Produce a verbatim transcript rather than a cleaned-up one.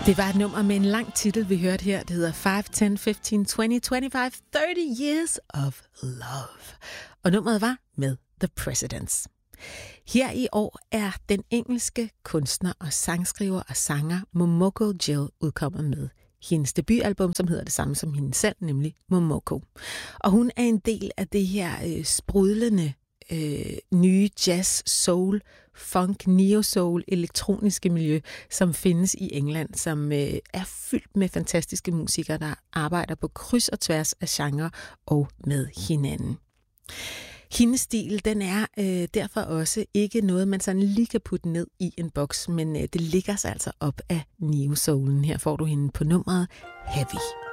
Det var et nummer med en lang titel, vi hørte her. Det hedder five, ten, fifteen, twenty, twenty-five, thirty Years of Love. Og nummeret var med The Presidents. Her i år er den engelske kunstner og sangskriver og sanger Momoko Jill udkommet med hendes debutalbum, som hedder det samme som hende selv, nemlig Momoko. Og hun er en del af det her øh, sprudlende øh, nye jazz, soul, funk, neo-soul, elektroniske miljø, som findes i England, som øh, er fyldt med fantastiske musikere, der arbejder på kryds og tværs af genre og med hinanden. Hendes stil, den er øh, derfor også ikke noget, man sådan lige kan putte ned i en boks, men øh, det ligger sig altså op af neo-soulen. Her får du hende på nummeret Heavy.